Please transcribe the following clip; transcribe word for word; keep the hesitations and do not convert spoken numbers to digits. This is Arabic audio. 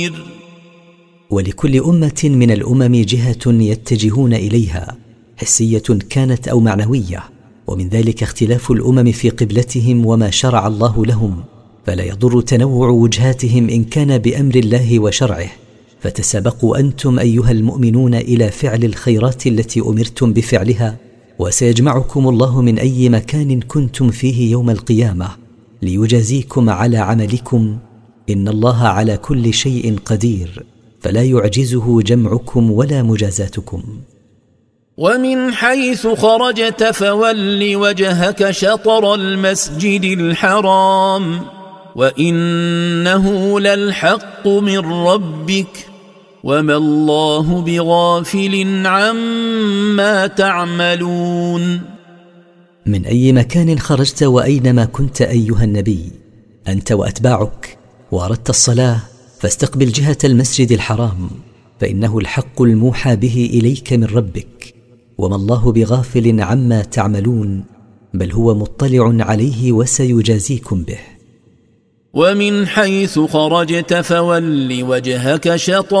ولكل أمة من الأمم جهة يتجهون إليها، حسية كانت أو معنوية، ومن ذلك اختلاف الأمم في قبلتهم وما شرع الله لهم، فلا يضر تنوع وجهاتهم إن كان بأمر الله وشرعه. فتسابقوا أنتم أيها المؤمنون إلى فعل الخيرات التي أمرتم بفعلها، وسيجمعكم الله من أي مكان كنتم فيه يوم القيامة ليجازيكم على عملكم، إن الله على كل شيء قدير، فلا يعجزه جمعكم ولا مجازاتكم. ومن حيث خرجت فول وجهك شطر المسجد الحرام وإنه للحق من ربك وما الله بغافل عما تعملون. من أي مكان خرجت وأينما كنت أيها النبي أنت وأتباعك وأردت الصلاة، فاستقبل جهة المسجد الحرام، فإنه الحق الموحى به إليك من ربك، وما الله بغافل عما تعملون، بل هو مطلع عليه وسيجازيكم به. ومن حيث خرجت فول وجهك شطر